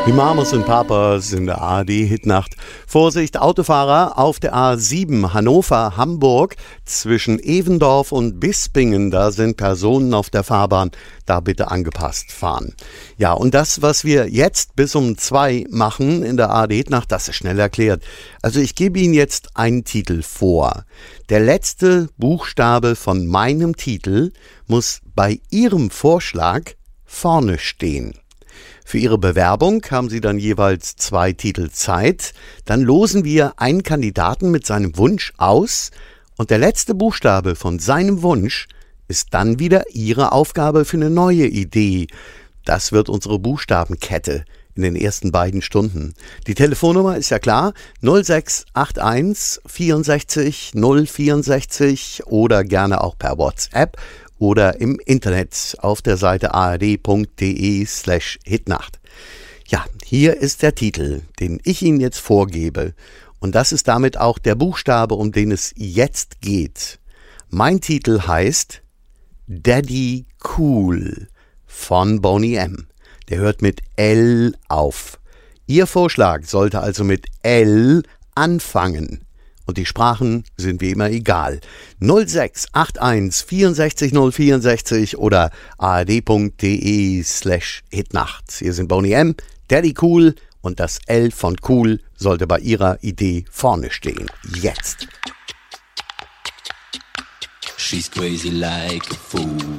Die Mamas und Papas in der ARD-Hitnacht. Vorsicht, Autofahrer auf der A7 Hannover-Hamburg zwischen Evendorf und Bispingen. Da sind Personen auf der Fahrbahn. Da bitte angepasst fahren. Ja, und das, was wir jetzt bis um 2 machen in der ARD-Hitnacht, das ist schnell erklärt. Also ich gebe Ihnen jetzt einen Titel vor. Der letzte Buchstabe von meinem Titel muss bei Ihrem Vorschlag vorne stehen. Für Ihre Bewerbung haben Sie dann jeweils 2 Titel Zeit. Dann losen wir einen Kandidaten mit seinem Wunsch aus und der letzte Buchstabe von seinem Wunsch ist dann wieder Ihre Aufgabe für eine neue Idee. Das wird unsere Buchstabenkette in den ersten beiden Stunden. Die Telefonnummer ist ja klar, 0681 64 064 oder gerne auch per WhatsApp oder im Internet auf der Seite ard.de/Hitnacht. Ja, hier ist der Titel, den ich Ihnen jetzt vorgebe. Und das ist damit auch der Buchstabe, um den es jetzt geht. Mein Titel heißt Daddy Cool von Boney M. Der hört mit L auf. Ihr Vorschlag sollte also mit L anfangen. Und die Sprachen sind wie immer egal. 0681 64 064 oder ard.de/Hitnacht. Hier sind Boney M, Daddy Cool und das L von Cool sollte bei Ihrer Idee vorne stehen. Jetzt. She's crazy like a fool.